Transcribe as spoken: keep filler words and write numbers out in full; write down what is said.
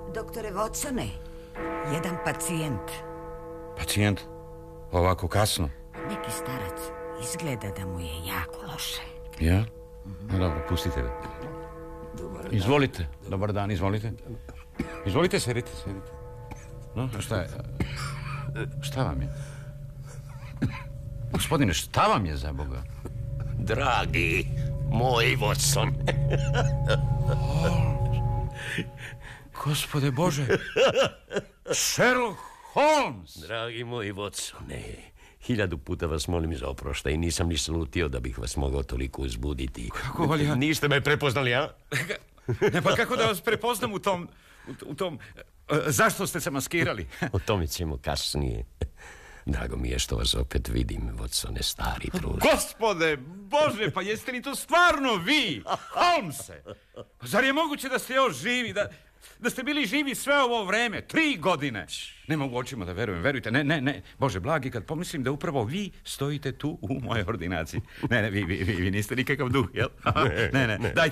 Doktore Watsone, jedan pacijent. Pacijent? Ovako kasno? Neki starac. Izgleda da mu je jako loše. Ja? No dobro, pustite ga. Izvolite. Dobar dan, izvolite. Izvolite, sedite, sedite. No, šta je? Šta vam je? Gospodine, šta vam je za Boga? Dragi moj Watson. Gospode Bože. Sherlock Holmes. Dragi moj Watsone, hiljadu puta vas molim za oproštaj. Nisam ni slutio da bih vas mogao toliko uzbuditi. Kako valja? Niste me prepoznali, a? Ne, pa kako da vas prepoznam u tom... U, u tom... Zašto ste se maskirali? O tome ćemo kasnije. Drago mi je što vas opet vidim, Watsone, stari druže. Gospode Bože, pa jeste li to stvarno vi, Holmese? Zar je moguće da ste još živi, da, da ste bili živi sve ovo vreme, tri godine? Ne mogu očima da verujem, verujte, ne, ne, ne. Bože blagi, kad pomislim da upravo vi stojite tu u mojoj ordinaciji. Ne, ne, vi, vi, vi, vi niste nikakav duh, jel? Ne, ne, ne. Dajte